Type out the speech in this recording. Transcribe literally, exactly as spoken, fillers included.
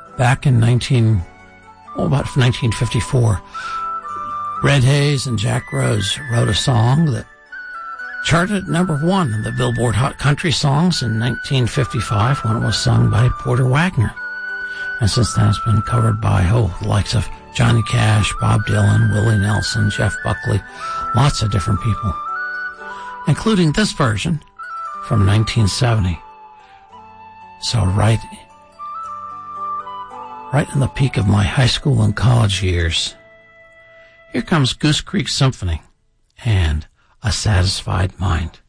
back in nineteen, oh, about nineteen fifty-four, Red Hayes and Jack Rose wrote a song that charted at number one in the Billboard Hot Country Songs in nineteen fifty-five when it was sung by Porter Wagoner. And since then it's been covered by, oh, the likes of Johnny Cash, Bob Dylan, Willie Nelson, Jeff Buckley, lots of different people, including this version from nineteen seventy. So right, right in the peak of my high school and college years, here comes Goose Creek Symphony and A Satisfied Mind.